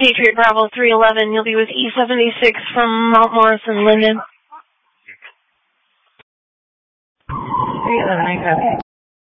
Patriot Bravo 311. You'll be with E76 from Mount Morrison, Linden. 311, I copy.